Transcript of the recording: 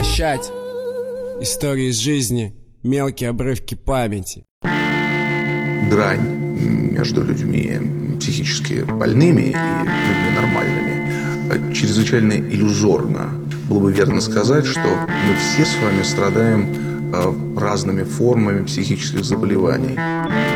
прощать истории из жизни, мелкие обрывки памяти. Грань между людьми психически больными и людьми нормальными чрезвычайно иллюзорна. Было бы верно сказать, что мы все с вами страдаем разными формами психических заболеваний.